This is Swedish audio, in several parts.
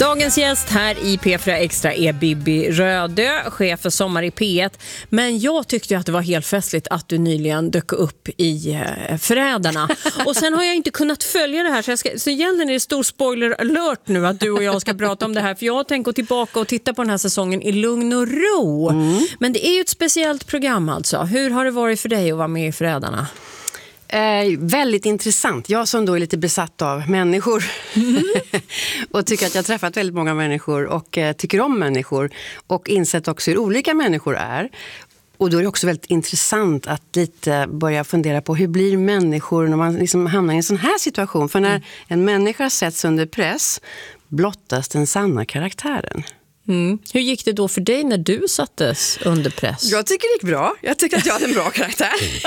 Dagens gäst här i P4 Extra är Bibi Rödö, chef för Sommar i P1. Men jag tyckte att det var helt festligt att du nyligen dök upp i Förrädarna. Och sen har jag inte kunnat följa det här. Så egentligen är det stor spoiler alert nu att du och jag ska prata om det här. För jag tänker gå tillbaka och titta på den här säsongen i lugn och ro. Men det är ju ett speciellt program alltså. Hur har det varit för dig att vara med i Förrädarna? Väldigt intressant. Jag som då är lite besatt av människor och tycker att jag har träffat väldigt många människor och tycker om människor och insett också hur olika människor är. Och då är det också väldigt intressant att lite börja fundera på hur blir människor när man liksom hamnar i en sån här situation. För när en människa sätts under press blottas den sanna karaktären. Hur gick det då för dig när du sattes under press? Jag tycker det gick bra. Jag tycker att jag hade en bra karaktär.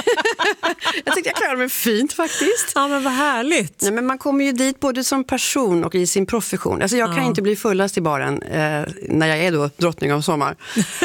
Jag tyckte jag klarade mig fint faktiskt. Ja, men vad härligt. Nej, men man kommer ju dit både som person och i sin profession. Alltså jag kan inte bli fullast i baren när jag är då drottning av sommar.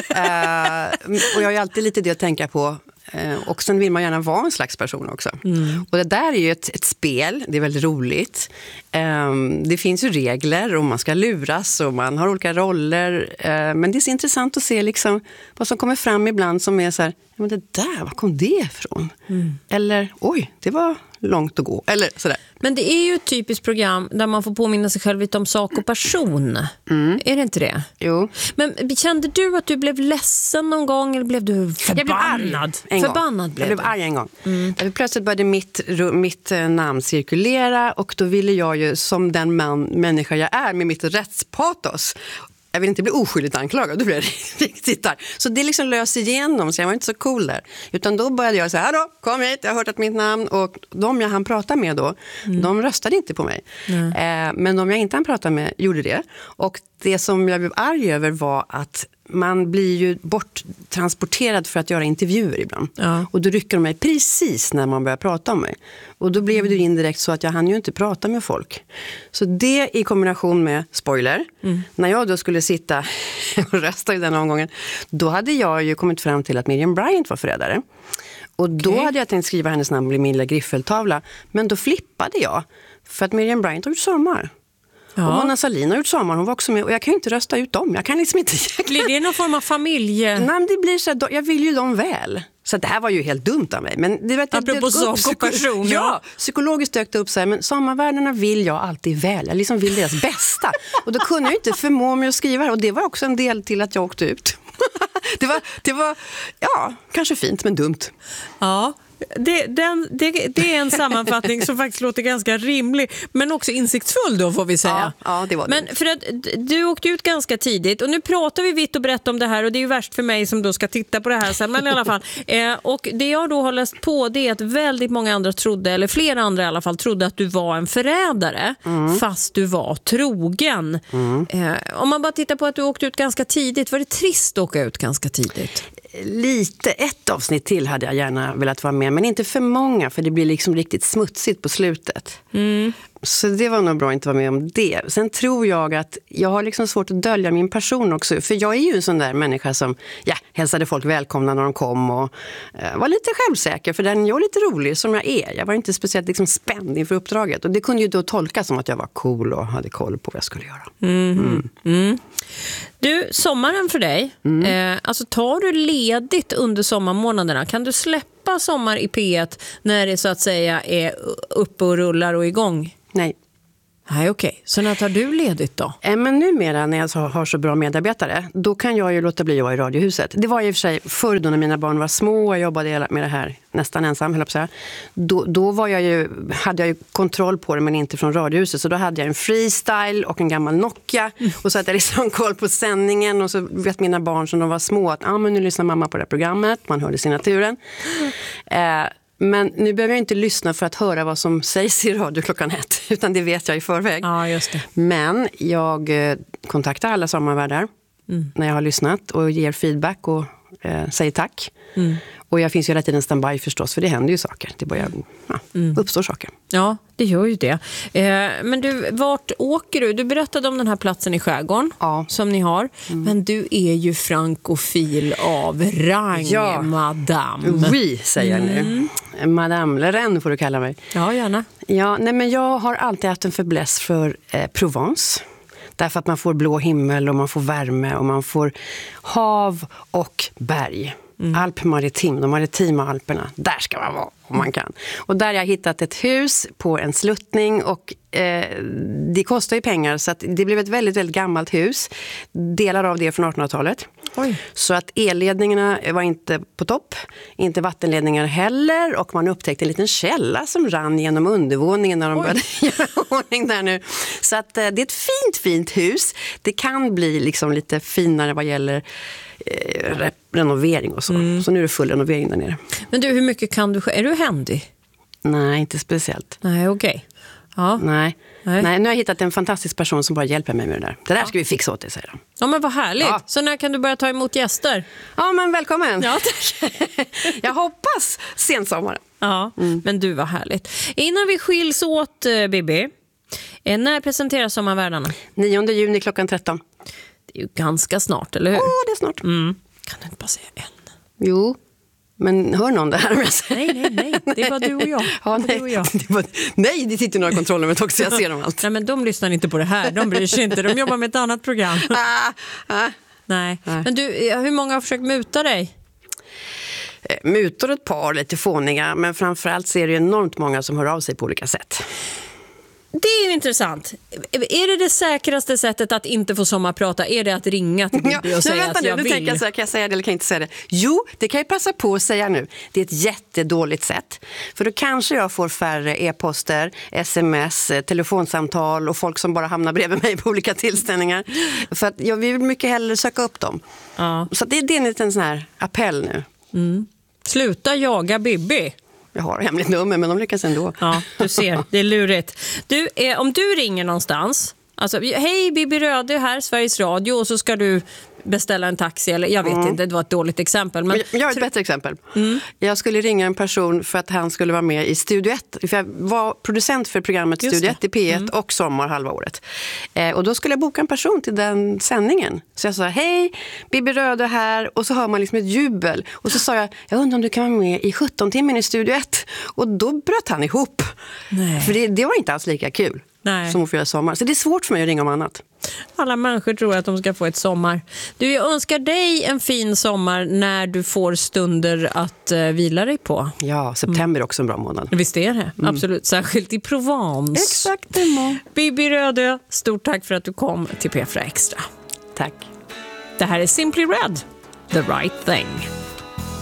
Och jag har ju alltid lite det att tänka på. Och sen vill man gärna vara en slags person också. Och det där är ju ett spel, det är väldigt roligt. Det finns ju regler och man ska luras och man har olika roller. Men det är så intressant att se liksom vad som kommer fram ibland som är så här, ja, men det där, var kom det ifrån? Eller, oj, det var långt att gå. Eller sådär. Men det är ju ett typiskt program där man får påminna sig själv lite om sak och person. Är det inte det? Jo. Men kände du att du blev ledsen någon gång eller blev du förbannad? Jag blev arg en gång. Plötsligt började mitt namn cirkulera och då ville jag ju som den människa jag är med mitt rättspatos. Jag vill inte bli oskyldigt anklagad, då blir det riktigt där. Så det liksom lös igenom, så jag var inte så cool där. Utan då började jag säga, då, kom hit, jag har hört att mitt namn. Och de jag hann prata med då, de röstade inte på mig. Men de jag inte hann prata med gjorde det. Och det som jag blev arg över var att man blir ju borttransporterad för att göra intervjuer ibland. Ja. Och då rycker de mig precis när man börjar prata om mig. Och då blev det indirekt så att jag hann ju inte prata med folk. Så det i kombination med spoiler. När jag då skulle sitta och rösta i den omgången, då hade jag ju kommit fram till att Miriam Bryant var förrädare. Och då hade jag tänkt skriva hennes namn på min lilla griffeltavla. Men då flippade jag. För att Miriam Bryant har gjort Sommar. Ja. Och Mona Sahlin har gjort Sommar, hon var också med. Och jag kan ju inte rösta ut dem. Jag kan liksom inte... Blir det någon form av familje? Nej, men det blir så här, jag vill ju dem väl. Så det här var ju helt dumt av mig. Men det vet apropå sak och person. Ja, psykologiskt dök det upp så här, men sommarvärdarna vill jag alltid väl. Jag liksom vill deras bästa. Och då kunde jag inte förmå mig att skriva. Och det var också en del till att jag åkte ut. det var ja, kanske fint men dumt. Ja. Det är en sammanfattning som faktiskt låter ganska rimlig, men också insiktsfull då, får vi säga. Ja, det var det. Men för att du åkte ut ganska tidigt och nu pratar vi vitt och brett om det här och det är ju värst för mig som då ska titta på det här sen, men i alla fall. Och det jag då har läst på, det är att väldigt många andra trodde, eller flera andra i alla fall, trodde att du var en förrädare fast du var trogen. Om man bara tittar på att du åkte ut ganska tidigt, var det trist att åka ut ganska tidigt? Lite, ett avsnitt till hade jag gärna velat vara med, men inte för många, för det blir liksom riktigt smutsigt på slutet. Så det var nog bra att inte vara med om det. Sen tror jag att jag har liksom svårt att dölja min person också, för jag är ju en sån där människa som hälsade folk välkomna när de kom och var lite självsäker, för den jag är lite rolig som jag är. Jag var inte speciellt liksom spänd inför uppdraget och det kunde ju då tolkas som att jag var cool och hade koll på vad jag skulle göra. Du, sommaren för dig, alltså tar du ledigt under sommarmånaderna? Kan du släppa Sommar i P1 när det så att säga är uppe och rullar och igång? Nej. Nej, okej. Så när tar du ledigt då? Men numera när jag har så bra medarbetare, då kan jag ju låta bli att vara i Radiohuset. Det var i och för sig förr då när mina barn var små och jag jobbade med det här nästan ensam, höll jag på att säga. Då hade jag ju kontroll på det, men inte från Radiohuset. Så då hade jag en freestyle och en gammal Nokia. Och så hade jag liksom koll på sändningen. Och så vet mina barn som de var små att men nu lyssnar mamma på det här programmet. Man hörde signaturen. Men nu behöver jag inte lyssna för att höra vad som sägs i radio klockan 1, utan det vet jag i förväg. Ja, just det. Men jag kontaktar alla sommarvärdar när jag har lyssnat och ger feedback och säger tack. Och jag finns ju hela tiden standby förstås, för det händer ju saker. Det börjar uppstår saker. Ja, det gör ju det. Men du, vart åker du? Du berättade om den här platsen i skärgården som ni har. Men du är ju frankofil av rang, madame. Oui, säger jag nu. Madame Leren får du kalla mig. Ja, gärna. Ja, nej, men jag har alltid haft en fäbless för Provence. Därför att man får blå himmel och man får värme och man får hav och berg. Alp maritim, de maritima Alperna, där ska man vara om man kan. Och där har jag hittat ett hus på en sluttning och det kostar ju pengar så att det blev ett väldigt, väldigt gammalt hus. Delar av det från 1800-talet. Oj. Så att elledningarna var inte på topp, inte vattenledningar heller och man upptäckte en liten källa som rann genom undervåningen när de började göra ordning där nu. Så att det är ett fint hus. Det kan bli liksom lite finare vad gäller renovering och så. Så nu är det full renovering där nere. Men du, hur mycket kan du? Är du händig? Nej, inte speciellt. Nej, okej. Ja. Nej, nu har jag hittat en fantastisk person som bara hjälper mig med det där. Det där ska vi fixa åt dig, säger de. Ja, men vad härligt. Ja. Så när kan du börja ta emot gäster? Ja, men välkommen. Ja, tack. Jag hoppas sensommaren. Ja, men du, var härligt. Innan vi skiljs åt, Bibi, när presenteras Sommarvärdarna? 9 juni klockan 13. Det är ju ganska snart, eller hur? Ja, det är snart. Kan du inte bara säga en? Jo, men hör någon det här om jag säger? Nej. Det är bara du och jag. Ja, nej, det sitter några kontrollrummet också, jag ser dem allt. Nej, men de lyssnar inte på det här. De bryr sig inte. De jobbar med ett annat program. Nej. Men du, hur många har försökt muta dig? Mutor ett par, lite fåniga, men framförallt så är det enormt många som hör av sig på olika sätt. Det är intressant. Är det säkraste sättet att inte få sommarprata? Är det att ringa till Bibi och säga att jag vill? Tänker jag så här, kan jag säga det eller kan jag inte säga det? Jo, det kan jag passa på att säga nu. Det är ett jättedåligt sätt. För då kanske jag får färre e-poster, sms, telefonsamtal och folk som bara hamnar bredvid mig på olika tillställningar. För att jag vill mycket hellre söka upp dem. Ja. Så det är en liten sån här appell nu. Sluta jaga Bibi. Jag har hemligt nummer, men de lyckas ändå. Ja, du ser, det är lurigt. Du, om du ringer någonstans, alltså, hej Bibi Röde här, Sveriges Radio, och så ska du beställa en taxi, eller jag vet inte, det var ett dåligt exempel. Men jag har ett bättre exempel. Jag skulle ringa en person för att han skulle vara med i Studio 1. För jag var producent för programmet Studio 1 i P1 och Sommar halva året. Och då skulle jag boka en person till den sändningen. Så jag sa, hej, Bibi Röde här. Och så hör man liksom ett jubel. Och så sa jag undrar om du kan vara med i 17 timmen i Studio 1. Och då bröt han ihop. Nej. För det var inte alls lika kul. Nej. Som att få göra sommar. Så det är svårt för mig att ringa om annat. Alla människor tror att de ska få ett sommar. Du, jag önskar dig en fin sommar när du får stunder att vila dig på. Ja, september är också en bra månad. Visst är det, absolut. Särskilt i Provence. Exakt. Bibi Röde, stort tack för att du kom till P4 Extra. Tack. Det här är Simply Red, The Right Thing.